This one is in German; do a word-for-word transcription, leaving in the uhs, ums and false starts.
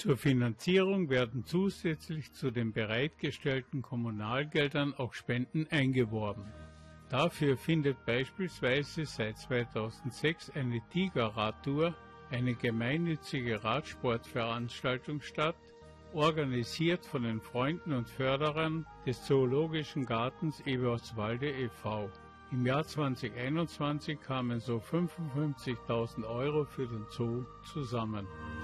Zur Finanzierung werden zusätzlich zu den bereitgestellten Kommunalgeldern auch Spenden eingeworben. Dafür findet beispielsweise seit zweitausendsechs eine Tigerradtour, eine gemeinnützige Radsportveranstaltung statt, organisiert von den Freunden und Förderern des Zoologischen Gartens Eberswalde e V Im Jahr zweitausendeinundzwanzig kamen so fünfundfünfzigtausend Euro für den Zoo zusammen.